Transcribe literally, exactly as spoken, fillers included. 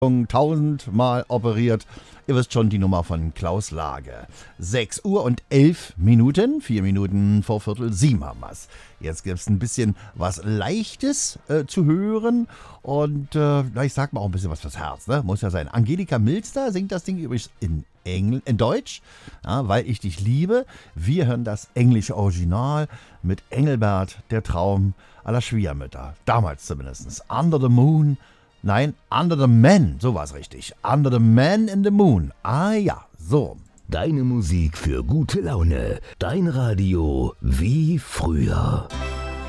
tausendmal operiert. Ihr wisst schon, die Nummer von Klaus Lage. sechs Uhr und elf Minuten, vier Minuten vor Viertel sieben haben wir's. Jetzt gibt's ein bisschen was Leichtes äh, zu hören und äh, ich sag mal auch ein bisschen was fürs Herz, ne? Muss ja sein. Angelika Milster singt das Ding übrigens in Engl in Deutsch, ja, weil ich dich liebe. Wir hören das englische Original mit Engelbert, der Traum aller Schwiegermütter. Damals zumindest. Under the Moon. Nein, Under the Man, so war's richtig. Under the Man in the Moon. Ah ja, so. Deine Musik für gute Laune. Dein Radio wie früher.